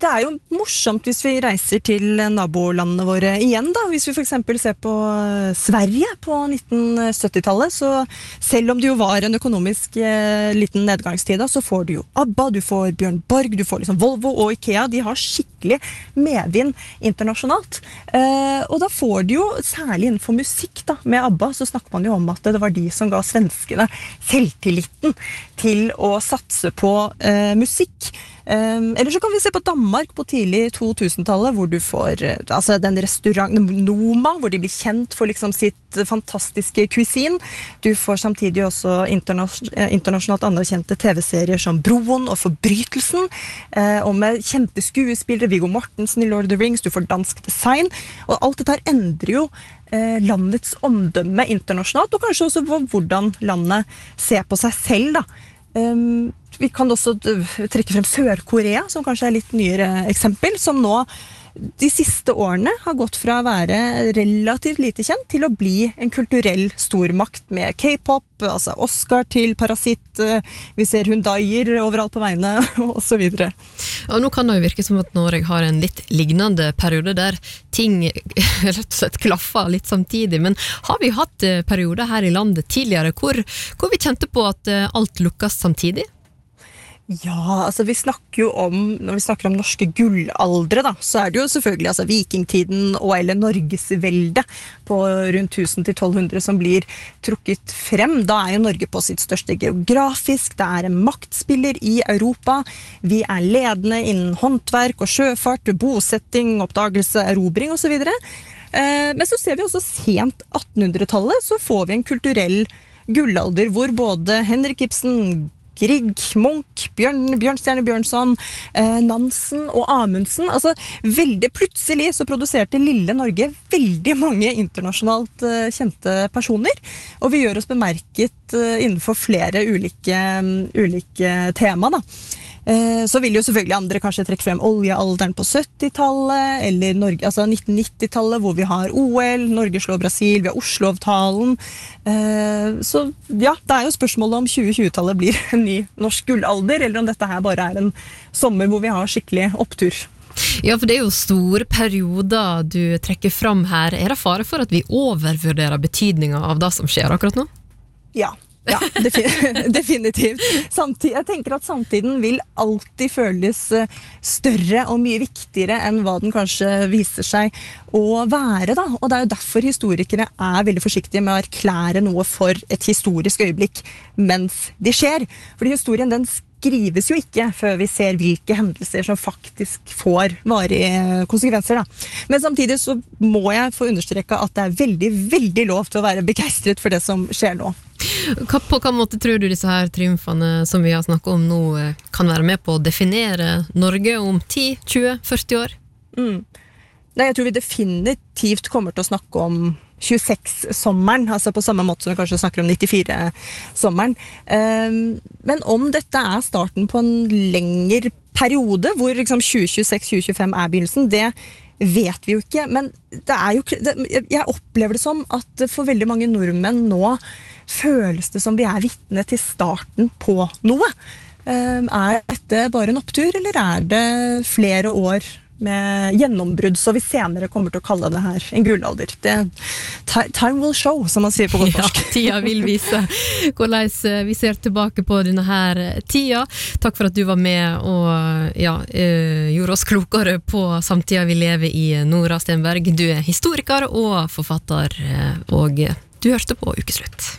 det jo morsomt hvis vi reiser til nabolandene våre igjen da. Hvis vi for eksempel ser på Sverige på 1970-tallet, så selv om det jo var en økonomisk liten nedgangstid da, så får du jo ABBA, du får Bjørn Borg, du får liksom Volvo og IKEA, de har skikkelig medvind internasjonalt. Og da får du jo, særlig innenfor musikk da, med ABBA, så snakker man jo om at det var de som ga svenskene selvtilliten til å satse på musikk. Eller så kan vi se på Danmark på tidlig 2000-tallet, hvor du får altså den restauranten Noma, hvor de blir kjent for liksom sitt fantastiske cuisine. Du får samtidig også internasjonalt anerkjente TV-serier som Broen og Forbrytelsen, og med kjente skuespillere, Viggo Mortensen i Lord of the Rings, du får dansk design, og alt dette her endrer jo landets omdømme internasjonalt, og kanskje også hvordan landet ser på seg selv da. Vi kan også trekke frem Sør-Korea, som kanskje litt nyere eksempel, som nå de siste årene har gått fra å være relativt lite kjent til å bli en kulturell stormakt med K-pop, altså Oscar til Parasitt, vi ser Hyundaier overalt på veiene, og så videre. Og nå kan det jo virke som at Norge har en litt lignende periode der ting rett og slett klaffer litt samtidig, men har vi hatt perioder her i landet tidligere hvor vi kjente på at alt lukkes samtidig? Ja, altså vi snakker jo om, når vi snakker om norske gullaldre da, så det jo selvfølgelig altså vikingtiden og eller Norgesvelde på rundt 1000 til 1200 som blir trukket frem. Da jo Norge på sitt største geografisk, det en maktspiller i Europa, vi ledende innen håndverk og sjøfart, bosetting, oppdagelse, erobring og så videre. Men så ser vi også sent 1800-tallet, så får vi en kulturell gullalder hvor både Henrik Ibsen, Grieg, Munch, Bjørnstjerne Bjørnson, Nansen og Amundsen. Altså, veldig plutselig så produserte lille Norge veldig mange internasjonalt kjente personer, og vi gjør oss bemerket innenfor flere ulike tema da. Så vil jo selvfølgelig andre kanskje trekke frem oljealderen på 70-tallet, eller Norge, altså 1990-tallet, hvor vi har OL, Norge slår Brasil, vi har Oslo-avtalen. Så ja, det jo spørsmålet om 2020-tallet blir en ny norsk gullalder, eller om dette her bare en sommer hvor vi har skikkelig opptur. Ja, for det jo store perioder du trekker fram her. Det fare for at vi overvurderer betydningen av det som skjer akkurat nå? Ja, definitivt. Jeg tenker at samtiden vil alltid føles større og mye viktigere enn hva den kanskje viser seg å være da. Og det jo derfor historikere veldig forsiktige med å erklære noe for et historisk øyeblikk mens det skjer. Fordi historien den skrives jo ikke før vi ser hvilke hendelser som faktisk får varige konsekvenser da. Men samtidig så må jeg få understreke at det veldig, veldig lov til å være begeistret for det som skjer nå. På hva måte tror du disse her triumfene som vi har snakket om nå kan være med på å definere Norge om 10, 20, 40 år? Nei, jeg tror vi definitivt kommer til å snakke om 26-sommeren, altså på samme måte som vi kanskje snakker om 94-sommeren. Men om dette starten på en lengre periode, hvor liksom 2026-2025 begynnelsen, det vet vi jo ikke, men jeg opplever det som at for veldig mange nordmenn nå føles det som vi vitne til starten på noe. Dette bare en opptur, eller det flere år med gjennombrudd, så vi senere kommer til å kalle det her en gullalder? Time will show, som man sier på godt norsk. Ja, tida vil vise hvordan vi ser tilbake på denne her tida. Takk for at du var med og gjorde oss klokere på samtida vi lever i. Nora Stenberg, du historiker og forfatter, og du hørte på Ukeslutt.